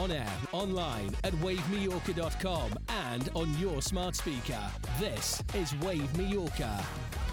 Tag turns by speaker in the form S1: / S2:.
S1: on air, online at wavemallorca.com and on your smart speaker. This is Wave Mallorca.